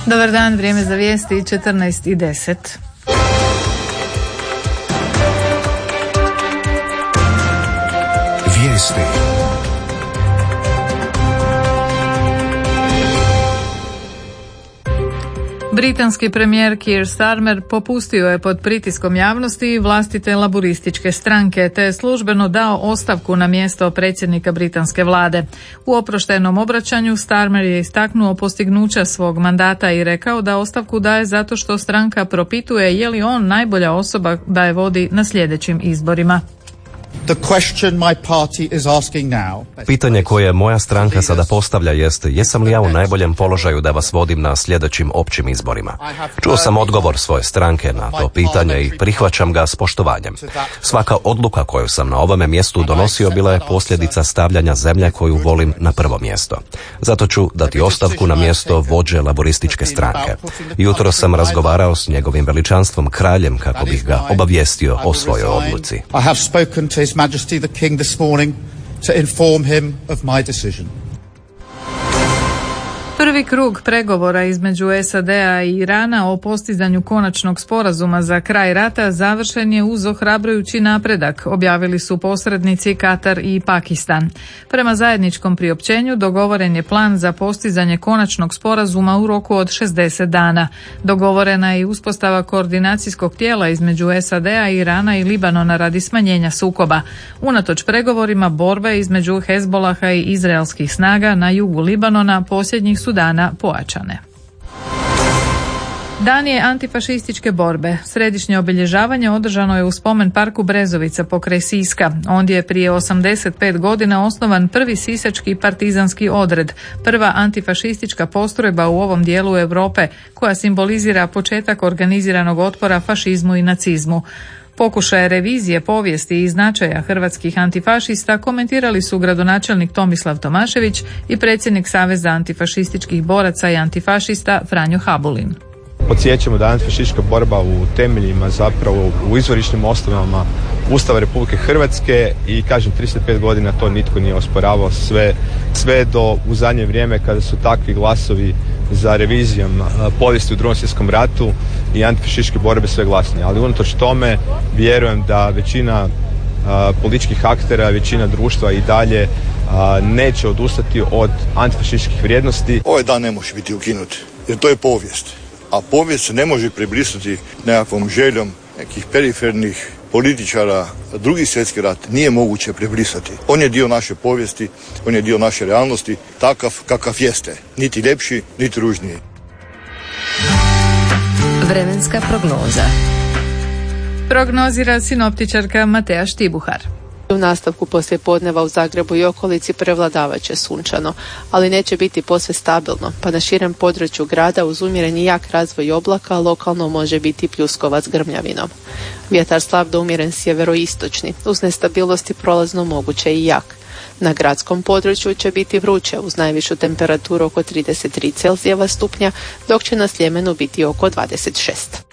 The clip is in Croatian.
Dobar dan, vrijeme za vijesti 14:10. Vijesti. Britanski premijer Keir Starmer popustio je pod pritiskom javnosti i vlastite laburističke stranke, te je službeno dao ostavku na mjesto predsjednika britanske vlade. U oproštenom obraćanju Starmer je istaknuo postignuća svog mandata i rekao da ostavku daje zato što stranka propituje je li on najbolja osoba da je vodi na sljedećim izborima. Pitanje koje moja stranka sada postavlja jest jesam li ja u najboljem položaju da vas vodim na sljedećim općim izborima. Čuo sam odgovor svoje stranke na to pitanje i prihvaćam ga s poštovanjem. Svaka odluka koju sam na ovome mjestu donosio bila je posljedica stavljanja zemlje koju volim na prvo mjesto. Zato ću dati ostavku na mjesto vođe laborističke stranke. Jutro sam razgovarao s njegovim veličanstvom kraljem kako bih ga obavijestio o svojoj odluci. His Majesty the King this morning to inform him of my decision. Prvi krug pregovora između SAD-a i Irana o postizanju konačnog sporazuma za kraj rata završen je uz ohrabrujući napredak, objavili su posrednici Katar i Pakistan. Prema zajedničkom priopćenju dogovoren je plan za postizanje konačnog sporazuma u roku od 60 dana. Dogovorena je i uspostava koordinacijskog tijela između SAD-a, Irana i Libanona radi smanjenja sukoba. Unatoč pregovorima, borbe između Hezbolaha i izraelskih snaga na jugu Libanona posljednjih su dana pojačane. Dan je antifašističke borbe. Središnje obilježavanje održano je u spomen parku Brezovica pokraj Siska. Ondje je prije 85 godina osnovan prvi sisački partizanski odred, prva antifašistička postrojba u ovom dijelu Europe koja simbolizira početak organiziranog otpora fašizmu i nacizmu. Pokušaje revizije povijesti i značaja hrvatskih antifašista komentirali su gradonačelnik Tomislav Tomašević i predsjednik Saveza antifašističkih boraca i antifašista Franjo Habulin. Podsjećamo da je antifašistička borba u temeljima, zapravo u izvorišnim osnovama Ustava Republike Hrvatske i kažem 35 godina to nitko nije osporavao sve do u zadnje vrijeme kada su takvi glasovi za revizijom povijesti u Drugom svjetskom ratu i antifašističke borbe sve glasnije. Ali unatoč tome vjerujem da većina političkih aktera, većina društva i dalje neće odustati od antifašističkih vrijednosti. Ovaj dan ne može biti ukinut jer to je povijest. A povijest se ne može prebrisati nekakvom željom nekih perifernih političara. Drugi svjetski rat nije moguće prebrisati. On je dio naše povijesti, on je dio naše realnosti, takav kakav jeste. Niti ljepši, niti ružniji. Vremenska prognoza. Prognozira sinoptičarka Matea Štibuhar. U nastavku poslijepodneva u Zagrebu i okolici prevladavat će sunčano, ali neće biti posve stabilno, pa na širem području grada uz umjereni jak razvoj oblaka lokalno može biti pljuskovac grmljavinom. Vjetar slab do umjeren sjeveroistočni, uz nestabilnosti prolazno moguće i jak. Na gradskom području će biti vruće uz najvišu temperaturu oko 33 Celzijeva stupnja, dok će na Sljemenu biti oko 26.